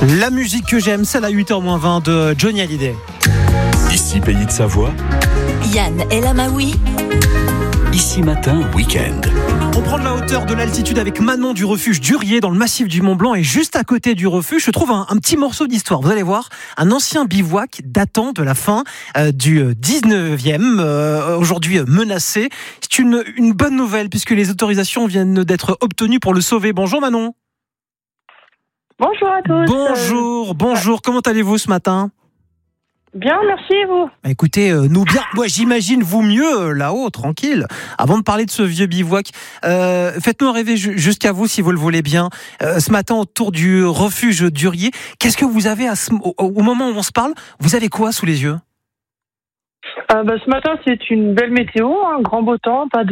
La musique que j'aime, celle à 8h-20 de Johnny Hallyday. Ici Pays de Savoie. Yann El Amaoui. Ici Matin Week-end. On prend de la hauteur, de l'altitude avec Manon du refuge d'Urier dans le massif du Mont-Blanc, et juste à côté du refuge, je trouve un petit morceau d'histoire. Vous allez voir, un ancien bivouac datant de la fin du 19e, aujourd'hui menacé. C'est une bonne nouvelle puisque les autorisations viennent d'être obtenues pour le sauver. Bonjour Manon. Bonjour à tous. Bonjour. Comment allez-vous ce matin ? Bien, merci et vous ? Écoutez, nous bien. Moi, j'imagine vous mieux là-haut, tranquille. Avant de parler de ce vieux bivouac, faites-nous rêver jusqu'à vous, si vous le voulez bien. Ce matin, autour du refuge d'Urier, qu'est-ce que vous avez au moment où on se parle ? Vous avez quoi sous les yeux ? Ce matin, c'est une belle météo, un grand beau temps, pas